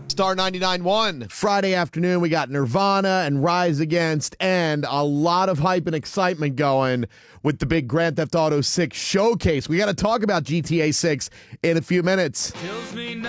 Star 99.1. Friday afternoon, we got Nirvana and Rise Against, and a lot of hype and excitement going with the big Grand Theft Auto 6 showcase. We got to talk about GTA 6 in a few minutes. Kills me now.